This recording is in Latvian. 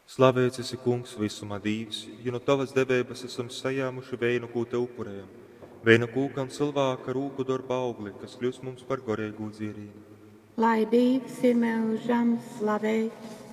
Slavēts esi, Kungs, visumā Dievs, jo no tavas debības esam sajāmuši vēju, ko te upurējam. Vēju kūka un cilvēka rūku darba augli, kas kļūst mums par gorēgu dzīvību. Lai Dievs ir mūžam slavēts.